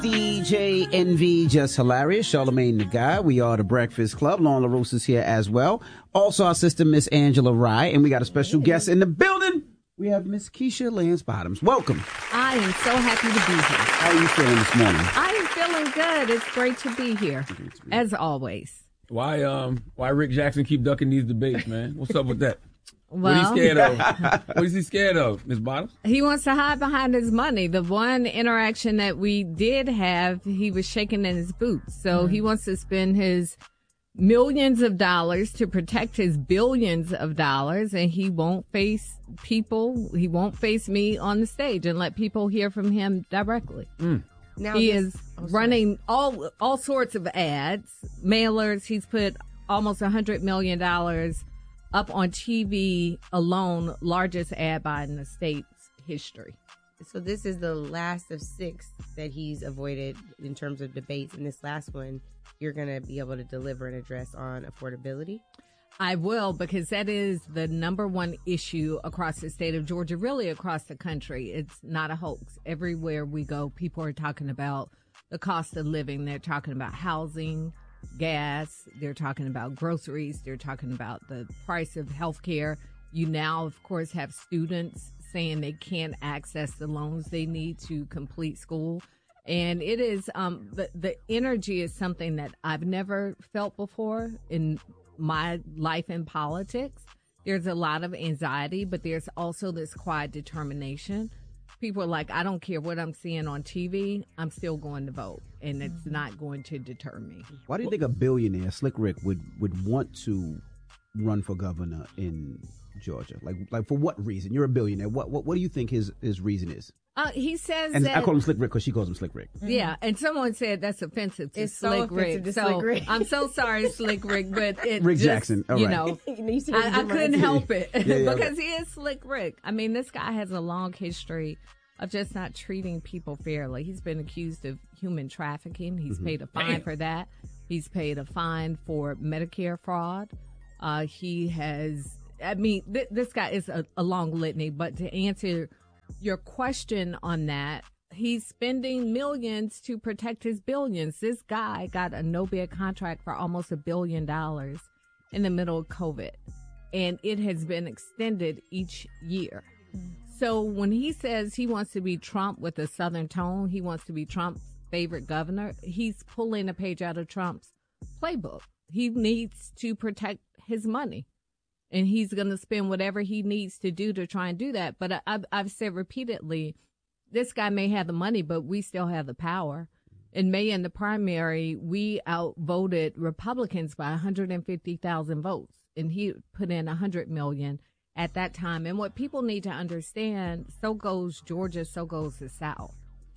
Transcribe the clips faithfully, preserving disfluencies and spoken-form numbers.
D J Envy, just hilarious. Charlamagne the Guy. We are the Breakfast Club. Lauren LaRosa is here as well. Also, our sister, Miss Angela Rye. And we got a special guest in the building. We have Miss Keisha Lance Bottoms. Welcome. I am so happy to be here. How are you feeling this morning? I am feeling good. It's great to be here, as always. Why um why Rick Jackson keep ducking these debates, man? What's up with that? Well, what is he scared of? What is he scared of, Miss Bottoms? He wants to hide behind his money. The one interaction that we did have, he was shaking in his boots. So mm-hmm. he wants to spend his millions of dollars to protect his billions of dollars, and he won't face people. He won't face me on the stage and let people hear from him directly. Mm. Now he this, is oh, running all all sorts of ads, mailers. He's put almost one hundred million dollars up on T V alone, largest ad buy in the state's history. So this is the last of six that he's avoided in terms of debates. And this last one, you're going to be able to deliver an address on affordability? I will, because that is the number one issue across the state of Georgia, really across the country. It's not a hoax. Everywhere we go, people are talking about the cost of living. They're talking about housing, gas, they're talking about groceries, they're talking about the price of health care. You now, of course, have students saying they can't access the loans they need to complete school. And it is, um, the, the energy is something that I've never felt before in my life in politics. There's a lot of anxiety, but there's also this quiet determination. People are like, I don't care what I'm seeing on T V, I'm still going to vote, and it's not going to deter me. Why do you think a billionaire, Slick Rick, would, would want to run for governor in Georgia? Like, like for what reason? You're a billionaire. What what, what do you think his, his reason is? Uh, he says and that, I call him Slick Rick because she calls him Slick Rick. Yeah, and someone said that's offensive to it's Slick so Rick. To so Slick Rick. I'm so sorry, Slick Rick, but it Rick just, Jackson. All you right. know, you I, I couldn't help it yeah, yeah, because right. he is Slick Rick. I mean, this guy has a long history of just not treating people fairly. He's been accused of human trafficking. He's mm-hmm. paid a fine Damn. for that. He's paid a fine for Medicare fraud. Uh, he has, I mean, th- this guy is a, a long litany, but to answer your question on that, he's spending millions to protect his billions. This guy got a no-bid contract for almost a billion dollars in the middle of COVID, and it has been extended each year. So when he says he wants to be Trump with a Southern tone, he wants to be Trump's favorite governor, he's pulling a page out of Trump's playbook. He needs to protect his money, and he's going to spend whatever he needs to do to try and do that. But I, I've, I've said repeatedly, this guy may have the money, but we still have the power. In May, in the primary, we outvoted Republicans by one hundred fifty thousand votes, and he put in one hundred million at that time. And what people need to understand, so goes Georgia, so goes the South.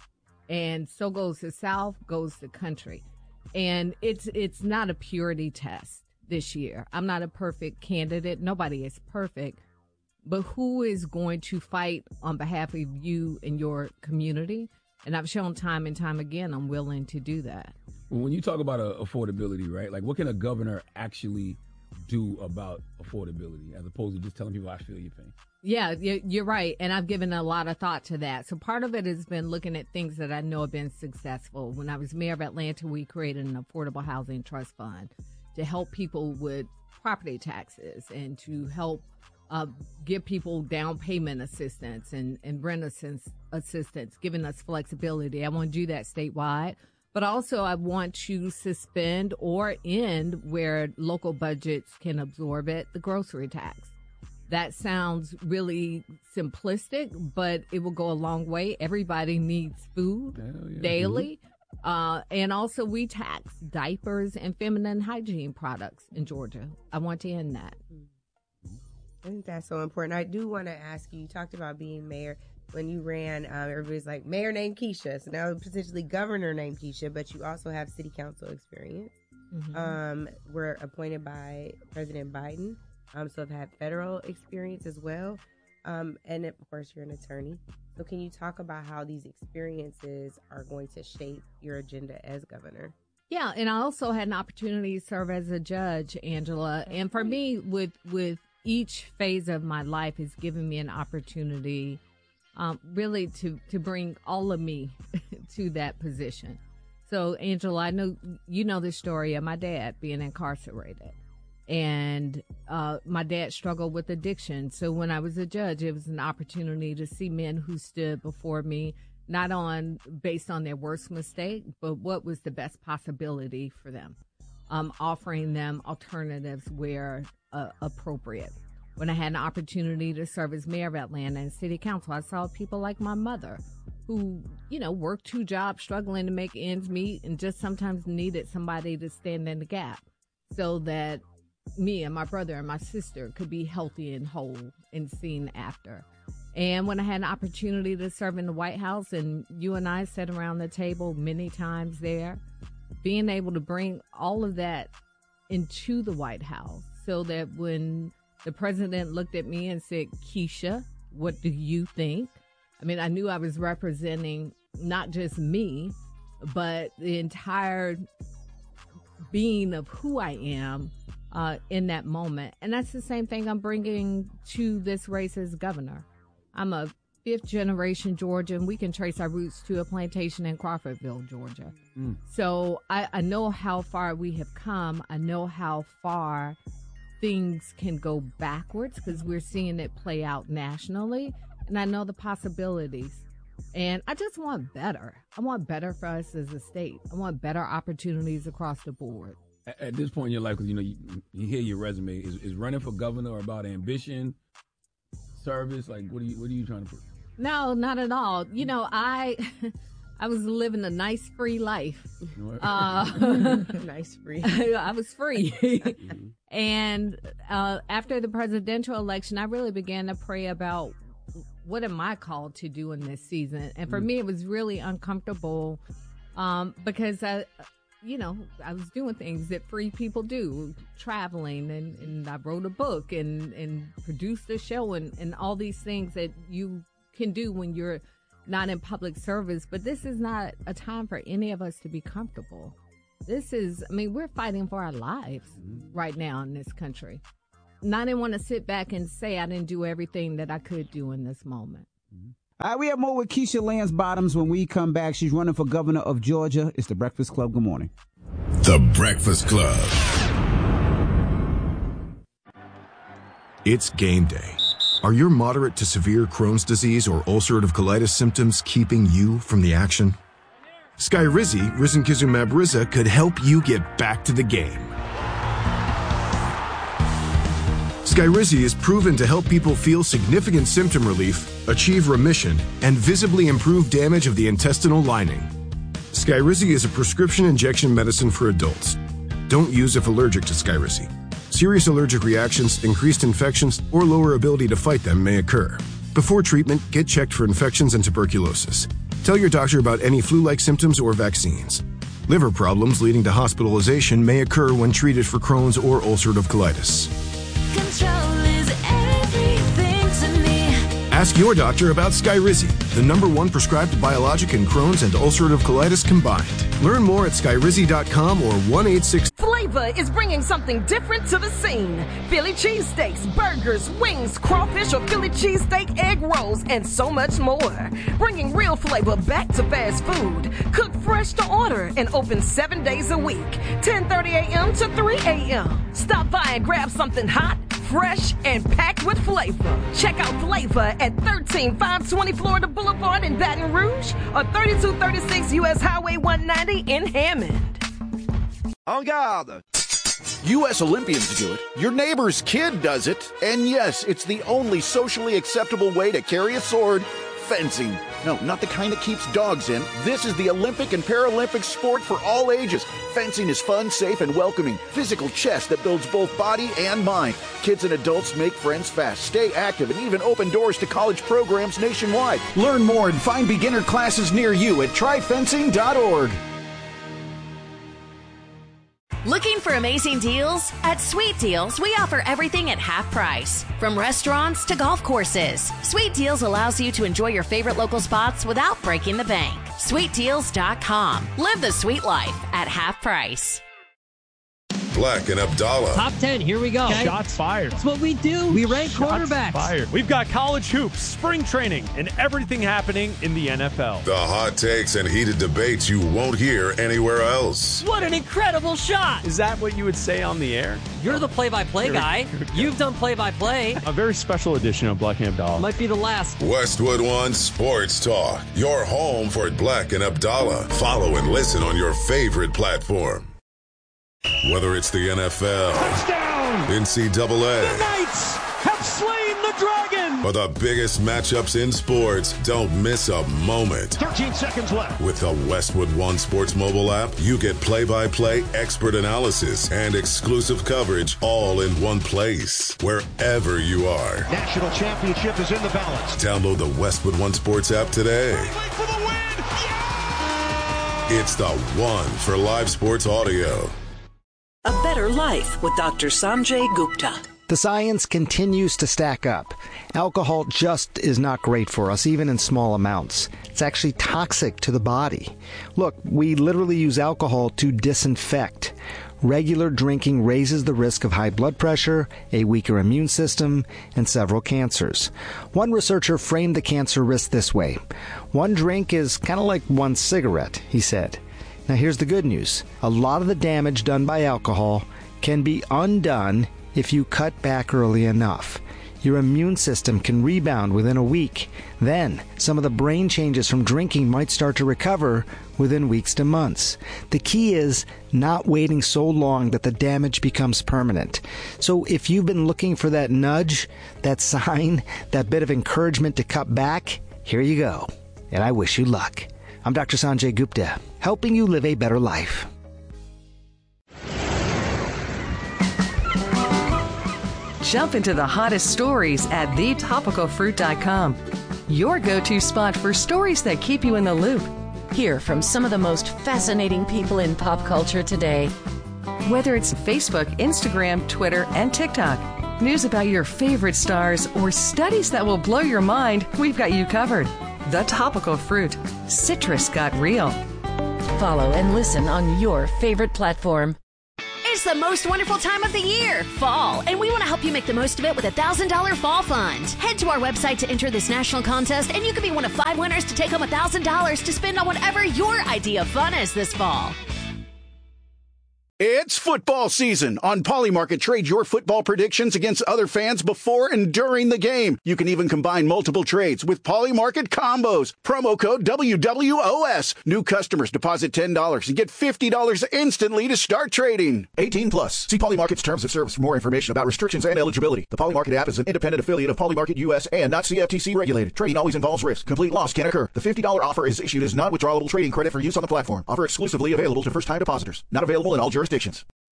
And so goes the South, goes the country. And it's it's not a purity test this year. I'm not a perfect candidate. Nobody is perfect. But who is going to fight on behalf of you and your community? And I've shown time and time again I'm willing to do that. When you talk about uh, affordability, right? Like, what can a governor actually do about affordability as opposed to just telling people, I feel your pain? Yeah, you're right. And I've given a lot of thought to that. So part of it has been looking at things that I know have been successful. When I was mayor of Atlanta, we created an affordable housing trust fund to help people with property taxes and to help uh, give people down payment assistance and, and rent assistance, assistance, giving us flexibility. I want to do that statewide. But also I want to suspend or end where local budgets can absorb it, the grocery tax. That sounds really simplistic, but it will go a long way. Everybody needs food yeah. daily. Uh, and also we tax diapers and feminine hygiene products in Georgia. I want to end that. I think that's so important. I do want to ask you, you talked about being mayor. When you ran, um, everybody's like, mayor named Keisha. So now potentially governor named Keisha, but you also have city council experience. Mm-hmm. Um, we're appointed by President Biden. Um, so I've had federal experience as well. Um, and of course, you're an attorney. So can you talk about how these experiences are going to shape your agenda as governor? Yeah, and I also had an opportunity to serve as a judge, Angela. And for me, with with each phase of my life has given me an opportunity um, really to, to bring all of me to that position. So, Angela, I know you know the story of my dad being incarcerated. And uh, my dad struggled with addiction. So when I was a judge, it was an opportunity to see men who stood before me, not on based on their worst mistake, but what was the best possibility for them, um, offering them alternatives where uh, appropriate. When I had an opportunity to serve as mayor of Atlanta and city council, I saw people like my mother who, you know, worked two jobs, struggling to make ends meet, and just sometimes needed somebody to stand in the gap so that me and my brother and my sister could be healthy and whole and seen after. And when I had an opportunity to serve in the White House, and you and I sat around the table many times there, being able to bring all of that into the White House so that when the president looked at me and said, Keisha, what do you think? I mean, I knew I was representing not just me, but the entire being of who I am uh, in that moment. And that's the same thing I'm bringing to this race as governor. I'm a fifth generation Georgian, and we can trace our roots to a plantation in Crawfordville, Georgia. Mm. So I, I know how far we have come. I know how far things can go backwards because we're seeing it play out nationally. And I know the possibilities. And I just want better. I want better for us as a state. I want better opportunities across the board. At, at this point in your life, because, you know, you, you hear your resume, is, is running for governor about ambition, service? Like, what are you, what are you trying to put? No, not at all. You know, I... I was living a nice free life. Uh, nice free. I was free. mm-hmm. And uh, after the presidential election, I really began to pray about what am I called to do in this season. And for mm. me, it was really uncomfortable um, because, I, you know, I was doing things that free people do, traveling, and, and I wrote a book and, and produced a show and, and all these things that you can do when you're not in public service. But this is not a time for any of us to be comfortable. This is, I mean, we're fighting for our lives right now in this country. And I didn't want to sit back and say I didn't do everything that I could do in this moment. All right, we have more with Keisha Lance Bottoms when we come back. She's running for governor of Georgia. It's The Breakfast Club. Good morning. The Breakfast Club. It's game day. Are your moderate to severe Crohn's disease or ulcerative colitis symptoms keeping you from the action? Skyrizi, risankizumab Riza, could help you get back to the game. Skyrizi is proven to help people feel significant symptom relief, achieve remission, and visibly improve damage of the intestinal lining. Skyrizi is a prescription injection medicine for adults. Don't use if allergic to Skyrizi. Serious allergic reactions, increased infections, or lower ability to fight them may occur. Before treatment, get checked for infections and tuberculosis. Tell your doctor about any flu-like symptoms or vaccines. Liver problems leading to hospitalization may occur when treated for Crohn's or ulcerative colitis. Control is everything to me. Ask your doctor about Skyrizi, the number one prescribed biologic in Crohn's and ulcerative colitis combined. Learn more at skyrizi dot com or one eight six. Flavor is bringing something different to the scene. Philly cheesesteaks, burgers, wings, crawfish, or Philly cheesesteak egg rolls, and so much more. Bringing real flavor back to fast food. Cooked fresh to order and open seven days a week, ten thirty a.m. to three a.m. Stop by and grab something hot, fresh, and packed with flavor. Check out Flavor at thirteen five twenty Florida Boulevard in Baton Rouge or thirty-two thirty-six U S Highway one ninety in Hammond. En garde! U S Olympians do it, your neighbor's kid does it, and yes, it's the only socially acceptable way to carry a sword, fencing. No, not the kind that keeps dogs in. This is the Olympic and Paralympic sport for all ages. Fencing is fun, safe, and welcoming. Physical chess that builds both body and mind. Kids and adults make friends fast, stay active, and even open doors to college programs nationwide. Learn more and find beginner classes near you at try fencing dot org. Looking for amazing deals? At Sweet Deals, we offer everything at half price. From restaurants to golf courses, Sweet Deals allows you to enjoy your favorite local spots without breaking the bank. sweet deals dot com. Live the sweet life at half price. Black and Abdallah. Top ten, here we go. Okay. Shots fired. That's what we do. We rank Shots quarterbacks. Fired. We've got college hoops, spring training, and everything happening in the N F L. The hot takes and heated debates you won't hear anywhere else. What an incredible shot. Is that what you would say on the air? You're the play-by-play guy. You've done play-by-play. A very special edition of Black and Abdallah. Might be the last. Westwood One Sports Talk. Your home for Black and Abdallah. Follow and listen on your favorite platform. Whether it's the N F L, touchdown, N C double A, the Knights have slain the dragon, or the biggest matchups in sports, don't miss a moment. thirteen seconds left. With the Westwood One Sports mobile app, you get play-by-play, expert analysis, and exclusive coverage all in one place, wherever you are. National championship is in the balance. Download the Westwood One Sports app today. For the win. Yeah! It's the one for live sports audio. A Better Life with Doctor Sanjay Gupta. The science continues to stack up. Alcohol just is not great for us, even in small amounts. It's actually toxic to the body. Look, we literally use alcohol to disinfect. Regular drinking raises the risk of high blood pressure, a weaker immune system, and several cancers. One researcher framed the cancer risk this way. One drink is kind of like one cigarette, he said. Now here's the good news. A lot of the damage done by alcohol can be undone if you cut back early enough. Your immune system can rebound within a week. Then, some of the brain changes from drinking might start to recover within weeks to months. The key is not waiting so long that the damage becomes permanent. So if you've been looking for that nudge, that sign, that bit of encouragement to cut back, here you go. And I wish you luck. I'm Doctor Sanjay Gupta, helping you live a better life. Jump into the hottest stories at the topical fruit dot com. Your go-to spot for stories that keep you in the loop. Hear from some of the most fascinating people in pop culture today. Whether it's Facebook, Instagram, Twitter, and TikTok, news about your favorite stars, or studies that will blow your mind, we've got you covered. The Topical Fruit. Citrus got real. Follow and listen on your favorite platform. It's the most wonderful time of the year, fall, and we want to help you make the most of it with a one thousand dollars Fall Fund. Head to our website to enter this national contest, and you could be one of five winners to take home one thousand dollars to spend on whatever your idea of fun is this fall. It's football season. On Polymarket, trade your football predictions against other fans before and during the game. You can even combine multiple trades with Polymarket combos. Promo code W W O S. New customers deposit ten dollars and get fifty dollars instantly to start trading. eighteen plus. See Polymarket's terms of service for more information about restrictions and eligibility. The Polymarket app is an independent affiliate of Polymarket U S and not C F T C regulated. Trading always involves risk. Complete loss can occur. The fifty dollars offer is issued as non-withdrawable trading credit for use on the platform. Offer exclusively available to first-time depositors. Not available in all jurisdictions.